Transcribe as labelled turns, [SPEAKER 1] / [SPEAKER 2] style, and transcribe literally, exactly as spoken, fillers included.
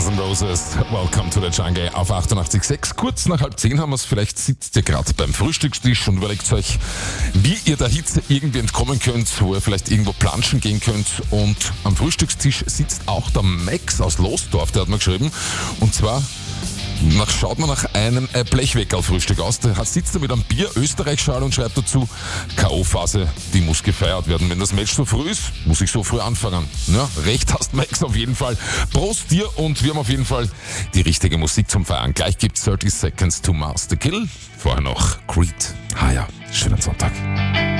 [SPEAKER 1] Guns N' Roses, Welcome to the Jungle auf achtundachtzig Komma sechs. Kurz nach halb zehn haben wir es, vielleicht sitzt ihr gerade beim Frühstückstisch und überlegt euch, wie ihr der Hitze irgendwie entkommen könnt, wo ihr vielleicht irgendwo planschen gehen könnt. Und am Frühstückstisch sitzt auch der Max aus Losdorf, der hat mir geschrieben, und zwar Nach, schaut man nach einem äh, Blechweckerl-Frühstück aus. Der sitzt da mit einem Bier, Österreich-Schal und schreibt dazu, K O-Phase, die muss gefeiert werden. Wenn das Match so früh ist, muss ich so früh anfangen. Ja, recht hast Max auf jeden Fall. Prost dir, und wir haben auf jeden Fall die richtige Musik zum Feiern. Gleich gibt's thirty Seconds to Mars the Kill. Vorher noch Creed. Ah ja, schönen Sonntag.